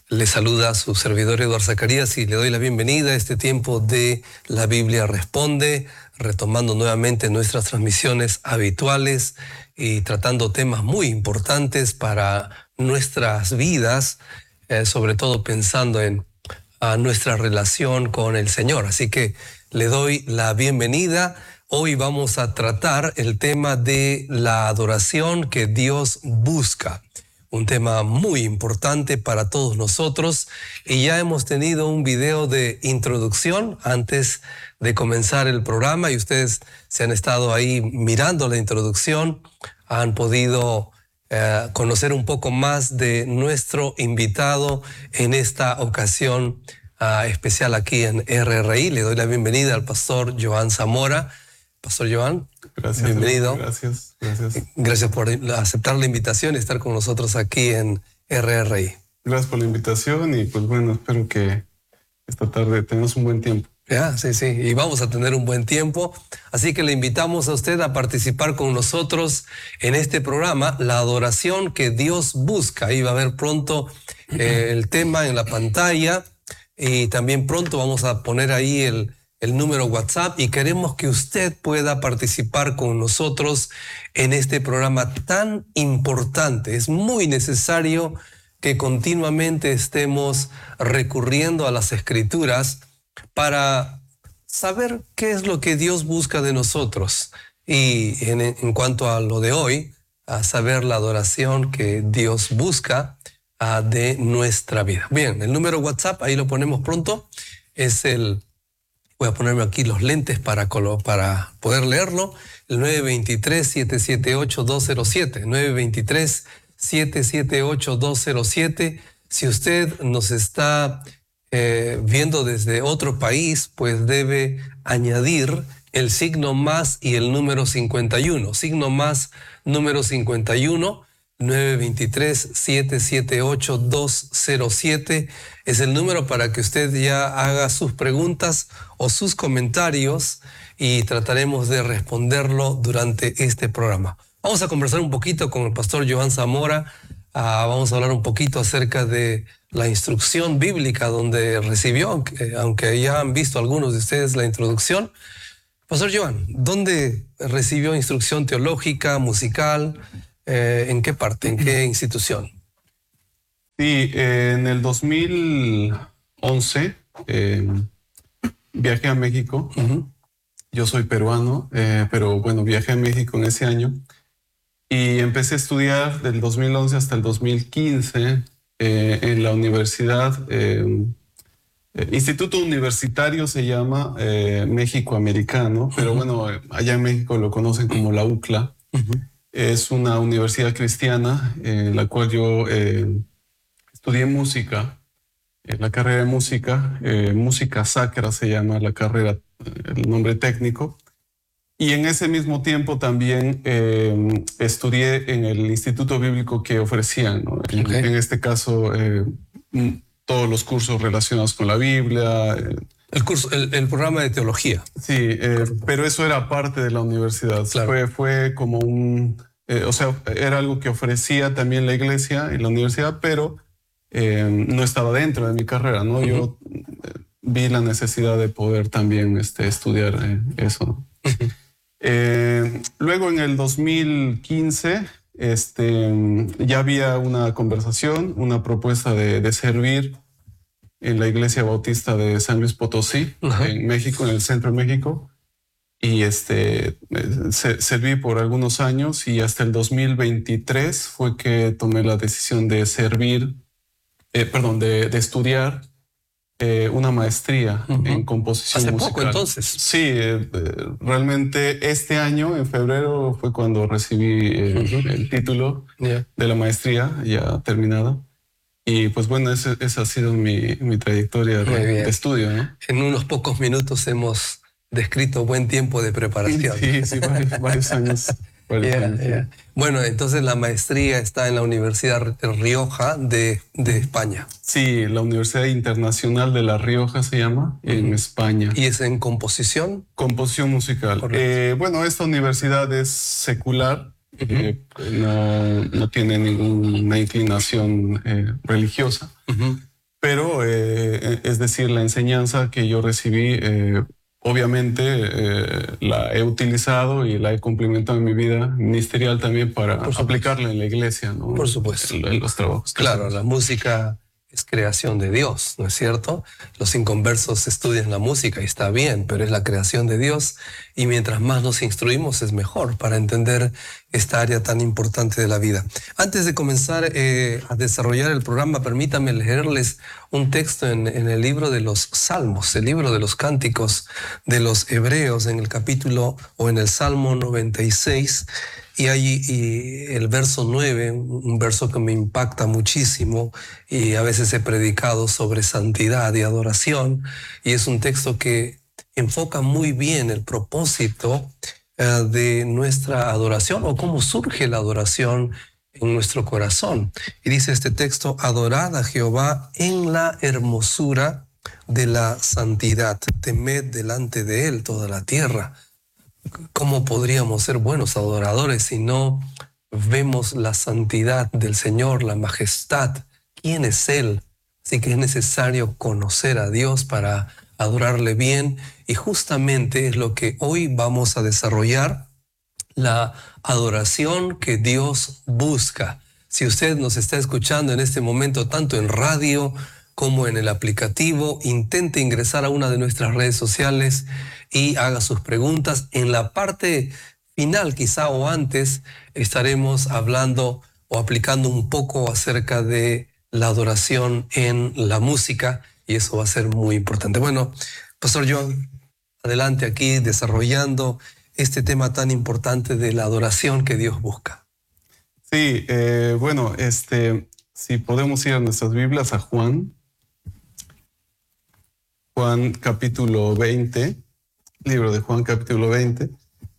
Le saluda a su servidor Eduardo Zacarías y le doy la bienvenida a este tiempo de La Biblia Responde, retomando nuevamente nuestras transmisiones habituales y tratando temas muy importantes para nuestras vidas, sobre todo pensando en nuestra relación con el Señor. Así que le doy la bienvenida. Hoy vamos a tratar el tema de la adoración que Dios busca. Un tema muy importante para todos nosotros, y ya hemos tenido un video de introducción antes de comenzar el programa y ustedes se han estado ahí mirando la introducción, han podido conocer un poco más de nuestro invitado en esta ocasión especial aquí en RRI. Le doy la bienvenida al pastor Joan Zamora. Pastor Joan, gracias, bienvenido. Gracias. Gracias por aceptar la invitación y estar con nosotros aquí en RRI. Gracias por la invitación y pues bueno, espero que esta tarde tengamos un buen tiempo. Sí, y vamos a tener un buen tiempo. Así que le invitamos a usted a participar con nosotros en este programa, La Adoración que Dios Busca. Ahí va a ver pronto el tema en la pantalla y también pronto vamos a poner ahí el número WhatsApp, y queremos que usted pueda participar con nosotros en este programa tan importante. Es muy necesario que continuamente estemos recurriendo a las Escrituras para saber qué es lo que Dios busca de nosotros. Y en cuanto a lo de hoy, a saber la adoración que Dios busca de nuestra vida. Bien, el número WhatsApp, ahí lo ponemos pronto, es el... Voy a ponerme aquí los lentes para poder leerlo. El 923-778-207. 923-778-207. Si usted nos está viendo desde otro país, pues debe añadir el signo más y el número 51. Signo más, número 51. 923-778-207 es el número para que usted ya haga sus preguntas o sus comentarios y trataremos de responderlo durante este programa. Vamos a conversar un poquito con el pastor Joan Zamora. Vamos a hablar un poquito acerca de la instrucción bíblica donde recibió, aunque ya han visto algunos de ustedes la introducción. Pastor Joan, ¿dónde recibió instrucción teológica, musical? ¿En qué parte? ¿En qué institución? Sí, en el 2011 viajé a México. Yo soy peruano, pero bueno, viajé a México en ese año y empecé a estudiar del 2011 hasta el 2015 en la universidad, Instituto Universitario se llama, México Americano, pero bueno, allá en México lo conocen como la UCLA. Es una universidad cristiana en la cual yo estudié música, la carrera de música, música sacra se llama la carrera, el nombre técnico. Y en ese mismo tiempo también estudié en el instituto bíblico que ofrecían, ¿no? En este caso, todos los cursos relacionados con la Biblia. El programa de teología. Sí, pero eso era parte de la universidad. Claro. Fue como o sea, era algo que ofrecía también la iglesia en la universidad, pero no estaba dentro de mi carrera, ¿no? Yo vi la necesidad de poder también estudiar eso, ¿no? Luego en el 2015 ya había una conversación, una propuesta de servir en la Iglesia Bautista de San Luis Potosí, en México, en el centro de México. Y serví por algunos años y hasta el 2023 fue que tomé la decisión de de estudiar una maestría en composición musical. ¿Hace poco entonces? Sí, realmente este año, en febrero, fue cuando recibí el título de la maestría ya terminada. Y pues bueno, esa ha sido mi trayectoria de estudio, ¿no? En unos pocos minutos hemos descrito buen tiempo de preparación. Sí, varios años. Bueno, entonces la maestría está en la Universidad Rioja de España. Sí, la Universidad Internacional de La Rioja se llama, en España. ¿Y es en composición? Composición musical. Bueno, esta universidad es secular. No tiene ninguna inclinación religiosa. Pero, es decir, la enseñanza que yo recibí, obviamente la he utilizado y la he complementado en mi vida ministerial también para aplicarla en la iglesia, ¿no? Por supuesto. En los trabajos. Claro, la música es creación de Dios, ¿no es cierto? Los inconversos estudian la música y está bien, pero es la creación de Dios y mientras más nos instruimos es mejor para entender esta área tan importante de la vida. Antes de comenzar a desarrollar el programa, permítanme leerles un texto en el libro de los Salmos, el libro de los Cánticos de los Hebreos, en el capítulo o en el Salmo 96. Y hay el verso 9, un verso que me impacta muchísimo y a veces he predicado sobre santidad y adoración, y es un texto que enfoca muy bien el propósito de nuestra adoración o cómo surge la adoración en nuestro corazón. Y dice este texto: adorad a Jehová en la hermosura de la santidad, temed delante de él toda la tierra. ¿Cómo podríamos ser buenos adoradores si no vemos la santidad del Señor, la majestad? ¿Quién es Él? Así que es necesario conocer a Dios para adorarle bien, y justamente es lo que hoy vamos a desarrollar, la adoración que Dios busca. Si usted nos está escuchando en este momento tanto en radio como en el aplicativo, intente ingresar a una de nuestras redes sociales y haga sus preguntas. En la parte final, quizá o antes, estaremos hablando o aplicando un poco acerca de la adoración en la música, y eso va a ser muy importante. Bueno, Pastor John, adelante aquí desarrollando este tema tan importante de la adoración que Dios busca. Sí, bueno, si podemos ir a nuestras Biblias, a Juan capítulo 20, libro de Juan capítulo 20.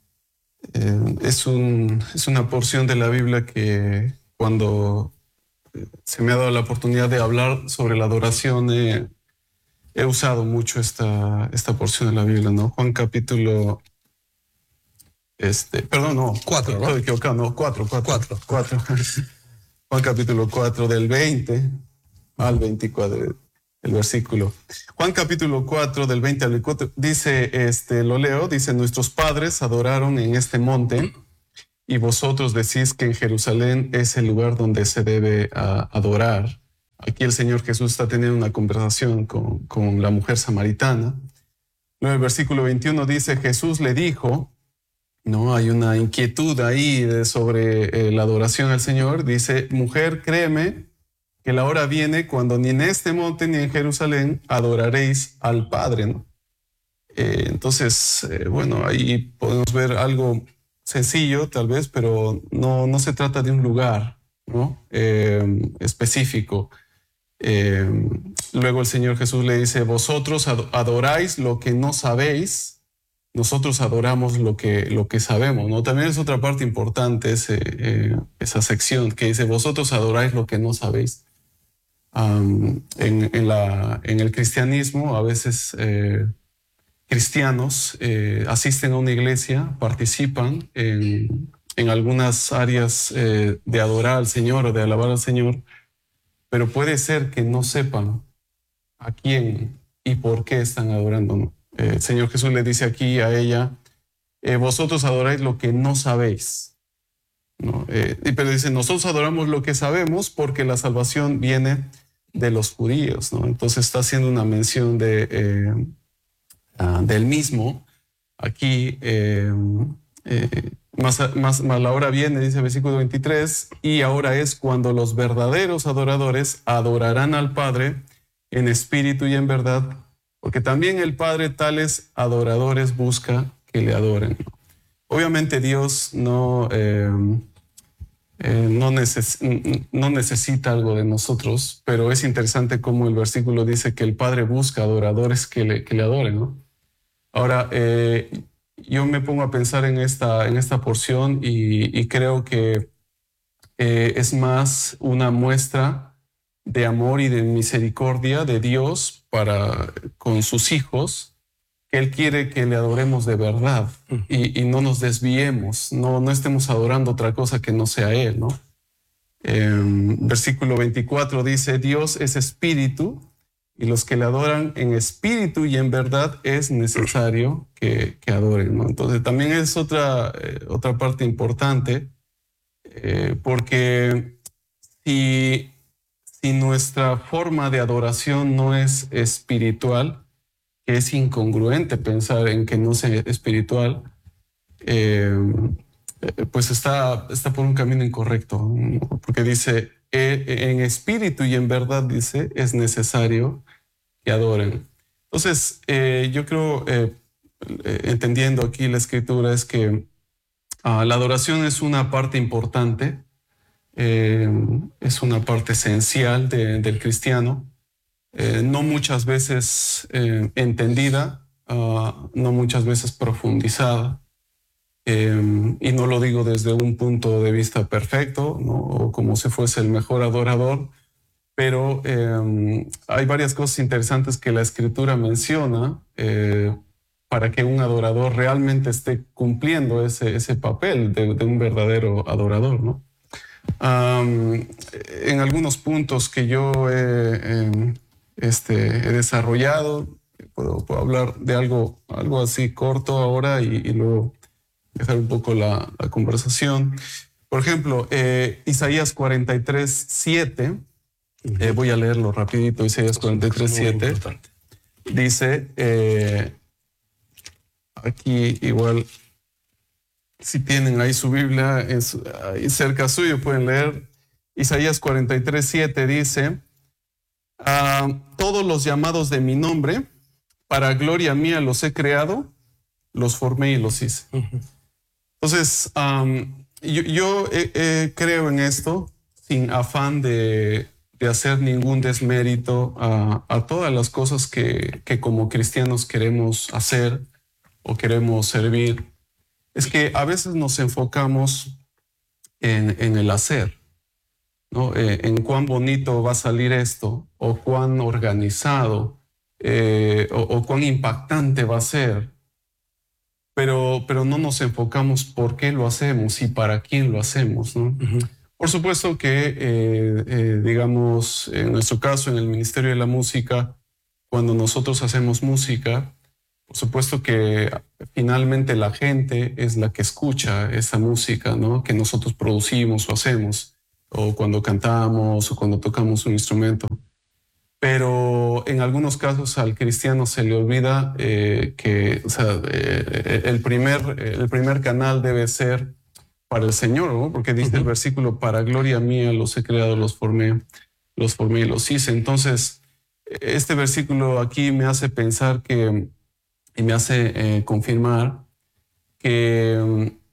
Es una porción de la Biblia que cuando se me ha dado la oportunidad de hablar sobre la adoración, he usado mucho esta porción de la Biblia, ¿no? Juan capítulo... perdón, no. 4, ¿no? Estoy equivocado, no, 4. Juan capítulo 4, del 20 al 24, el versículo. Juan capítulo 4, del 20 al 24, dice, lo leo, dice: nuestros padres adoraron en este monte, y vosotros decís que en Jerusalén es el lugar donde se debe adorar. Aquí el Señor Jesús está teniendo una conversación con la mujer samaritana. Luego el versículo 21 dice: Jesús le dijo, no, hay una inquietud ahí sobre la adoración al Señor. Dice: mujer, créeme que la hora viene cuando ni en este monte ni en Jerusalén adoraréis al Padre, ¿no? Entonces, bueno, ahí podemos ver algo sencillo tal vez, pero no se trata de un lugar, ¿no? Específico. Luego el Señor Jesús le dice: vosotros adoráis lo que no sabéis, nosotros adoramos lo que sabemos, ¿no? También es otra parte importante esa sección que dice: vosotros adoráis lo que no sabéis. En el cristianismo, a veces cristianos asisten a una iglesia, participan en algunas áreas de adorar al Señor o de alabar al Señor, pero puede ser que no sepan a quién y por qué están adorando, ¿no? El Señor Jesús le dice aquí a ella: vosotros adoráis lo que no sabéis, ¿no? Pero dice: nosotros adoramos lo que sabemos porque la salvación viene de los judíos, ¿no? Entonces está haciendo una mención del mismo. Aquí, más la hora viene, dice el versículo 23, y ahora es cuando los verdaderos adoradores adorarán al Padre en espíritu y en verdad, porque también el Padre tales adoradores busca que le adoren. Obviamente Dios no necesita algo de nosotros, pero es interesante cómo el versículo dice que el Padre busca adoradores que le adoren, ¿no? Ahora, yo me pongo a pensar en esta porción y creo que es más una muestra de amor y de misericordia de Dios con sus hijos, que Él quiere que le adoremos de verdad y no nos desviemos, no estemos adorando otra cosa que no sea Él, ¿no? Versículo 24 dice: Dios es espíritu y los que le adoran en espíritu y en verdad es necesario que adoren, ¿no? Entonces también es otra parte importante, porque si nuestra forma de adoración no es espiritual, que es incongruente pensar en que no sea espiritual, pues está por un camino incorrecto, ¿no? Porque dice, en espíritu y en verdad, dice, es necesario que adoren. Entonces, yo creo, entendiendo aquí la escritura, es que la adoración es una parte importante, es una parte esencial del cristiano, no muchas veces entendida, no muchas veces profundizada. Y no lo digo desde un punto de vista perfecto, ¿no? O como si fuese el mejor adorador, pero hay varias cosas interesantes que la escritura menciona para que un adorador realmente esté cumpliendo ese papel de un verdadero adorador, ¿no? En algunos puntos que yo he desarrollado, puedo hablar de algo así corto ahora y luego dejar un poco la conversación. Por ejemplo, Isaías 43:7, voy a leerlo rapidito. Isaías 43:7 dice, aquí igual, si tienen ahí su Biblia ahí cerca suyo, pueden leer. Isaías 43:7 dice, todos los llamados de mi nombre, para gloria mía los he creado, los formé y los hice. Entonces, yo creo en esto sin afán de hacer ningún desmérito a todas las cosas que como cristianos queremos hacer o queremos servir. Es que a veces nos enfocamos en el hacer, ¿no? En cuán bonito va a salir esto, o cuán organizado, o cuán impactante va a ser. Pero no nos enfocamos por qué lo hacemos y para quién lo hacemos, ¿no? Por supuesto que, digamos, en nuestro caso, en el Ministerio de la Música, cuando nosotros hacemos música, por supuesto que finalmente la gente es la que escucha esa música, ¿no? Que nosotros producimos o hacemos, o cuando cantamos o cuando tocamos un instrumento. Pero en algunos casos al cristiano se le olvida que, o sea, el primer canal debe ser para el Señor, ¿no? Porque dice el versículo, para gloria mía los he creado, los formé y los hice. Entonces, este versículo aquí me hace pensar y me hace confirmar que